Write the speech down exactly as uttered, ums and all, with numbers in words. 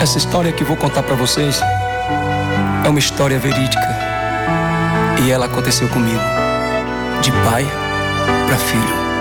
Essa história que vou contar pra vocês é uma história verídica, e ela aconteceu comigo, de pai pra filho.